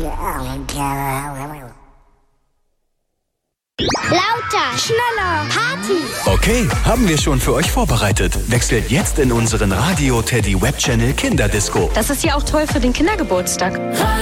Lauter, schneller, Party. Okay, haben wir schon für euch vorbereitet. Wechselt jetzt in unseren Radio Teddy Web Channel Kinderdisco. Das ist ja auch toll für den Kindergeburtstag.